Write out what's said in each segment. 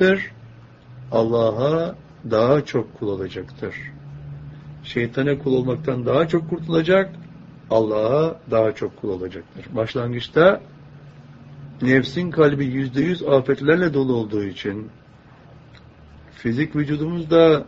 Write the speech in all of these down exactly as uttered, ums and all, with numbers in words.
olacaktır. Allah'a daha çok kul olacaktır. Şeytana kul olmaktan daha çok kurtulacak, Allah'a daha çok kul olacaktır. Başlangıçta nefsin kalbi yüzde yüz afetlerle dolu olduğu için, fizik vücudumuz da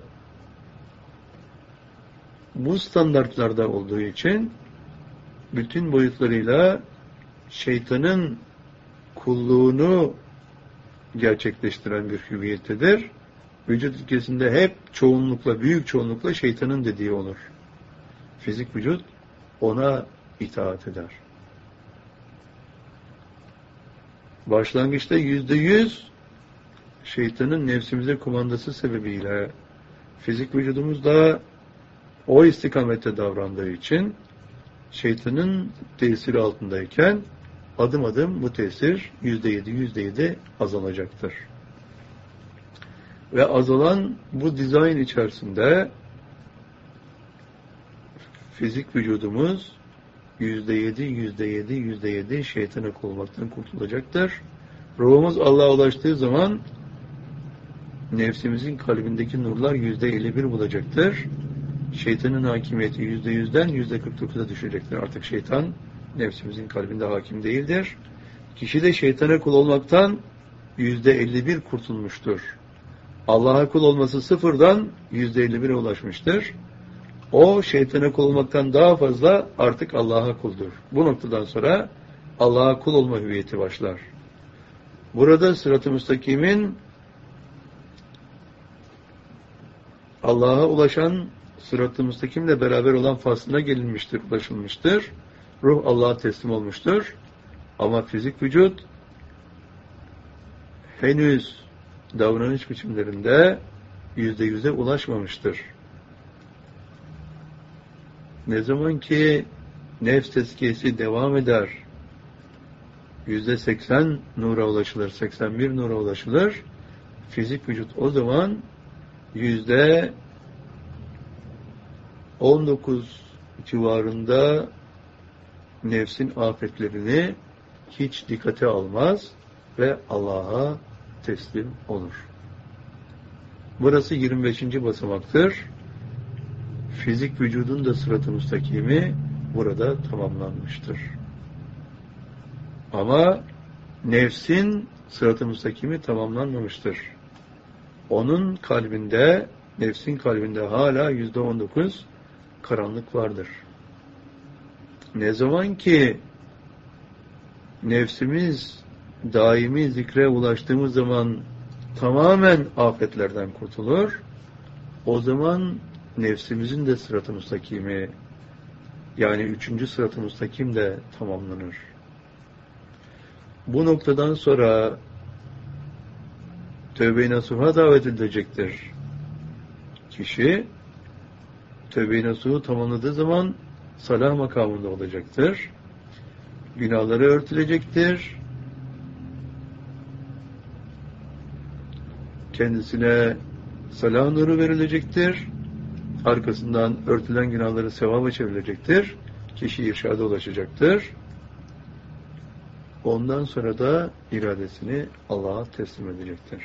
bu standartlarda olduğu için, bütün boyutlarıyla şeytanın kulluğunu gerçekleştiren bir hüviyettedir. Vücut ülkesinde hep çoğunlukla, büyük çoğunlukla şeytanın dediği olur. Fizik vücut ona itaat eder. Başlangıçta yüzde yüz şeytanın nefsimize kumandası sebebiyle fizik vücudumuz da o istikamette davrandığı için şeytanın tesiri altındayken adım adım bu tesir yüzde yedi, yüzde yedi azalacaktır. Ve azalan bu dizayn içerisinde fizik vücudumuz yüzde yedi, yüzde yedi, yüzde yedi şeytana kul olmaktan kurtulacaktır. Ruhumuz Allah'a ulaştığı zaman nefsimizin kalbindeki nurlar yüzde elli bir bulacaktır. Şeytanın hakimiyeti yüzde yüzden yüzde kırk dokuza düşecektir. Artık şeytan nefsimizin kalbinde hakim değildir. Kişi de şeytana kul olmaktan yüzde elli bir kurtulmuştur. Allah'a kul olması sıfırdan yüzde elli bire ulaşmıştır. O şeytana kul olmaktan daha fazla artık Allah'a kuldur. Bu noktadan sonra Allah'a kul olma hüviyeti başlar. Burada sırat-ı müstakimin Allah'a ulaşan sırat-ı müstakimle beraber olan faslına gelinmiştir, ulaşılmıştır. Ruh Allah'a teslim olmuştur. Ama fizik vücut henüz davranış biçimlerinde yüzde yüze ulaşmamıştır. Ne zaman ki nefs tezkiyesi devam eder, yüzde seksen nura ulaşılır, seksen bir nura ulaşılır, fizik vücut o zaman yüzde on dokuz civarında nefsin afetlerini hiç dikkate almaz ve Allah'a teslim olur. Burası yirmi beşinci basamaktır. Fizik vücudun da sırat-ı müstakimi burada tamamlanmıştır. Ama nefsin sırat-ı müstakimi tamamlanmamıştır. Onun kalbinde, nefsin kalbinde hala yüzde on dokuz karanlık vardır. Ne zaman ki nefsimiz daimi zikre ulaştığımız zaman tamamen afetlerden kurtulur, o zaman nefsimizin de sırat-ı müstakimi, yani üçüncü sırat-ı müstakim de tamamlanır. Bu noktadan sonra tövbe-i nasuha davet edilecektir. Kişi tövbe-i nasuhu tamamladığı zaman salah makamında olacaktır. Günahları örtülecektir. Kendisine salah nuru verilecektir. Arkasından örtülen günahları sevaba çevrilecektir. Kişi irşada ulaşacaktır. Ondan sonra da iradesini Allah'a teslim edecektir.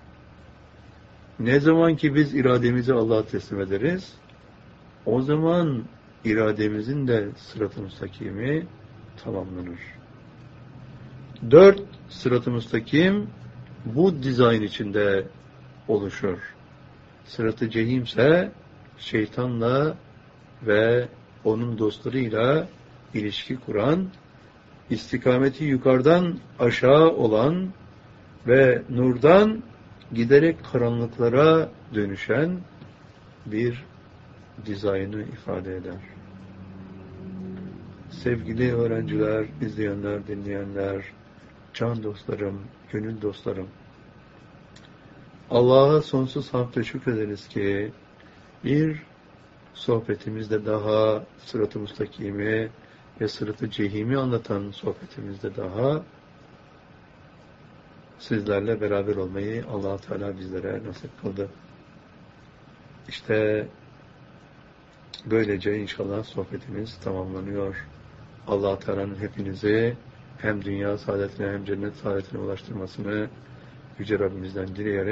Ne zaman ki biz irademizi Allah'a teslim ederiz, o zaman irademizin de sırat-ı müstakimi tamamlanır. Dört sırat-ı müstakim bu dizayn içinde oluşur. Sırat-ı cehimse şeytanla ve onun dostlarıyla ilişki kuran, istikameti yukarıdan aşağı olan ve nurdan giderek karanlıklara dönüşen bir dizaynı ifade eder. Sevgili öğrenciler, izleyenler, dinleyenler, can dostlarım, gönül dostlarım, Allah'a sonsuz hamd ve şükrederiz ki bir sohbetimizde daha sırat-ı müstakimi ve sırat-ı cehimi anlatan sohbetimizde daha sizlerle beraber olmayı Allah Teala bizlere nasip kıldı. İşte böylece inşallah sohbetimiz tamamlanıyor. Allah Teala'nın hepinizi hem dünya saadetine hem cennet saadetine ulaştırmasını Yüce Rabbimizden dileyerek